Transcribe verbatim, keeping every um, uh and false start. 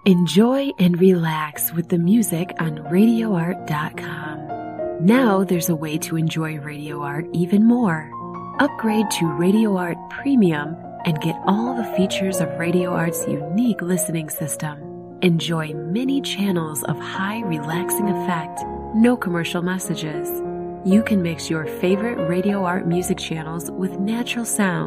Enjoy and relax with the music on radio art dot com. Now there's a way to enjoy Radio Art even more. Upgrade to Radio Art Premium and get all the features of Radio Art's unique listening system. Enjoy many channels of high relaxing effect, no commercial messages. You can mix your favorite Radio Art music channels with natural sound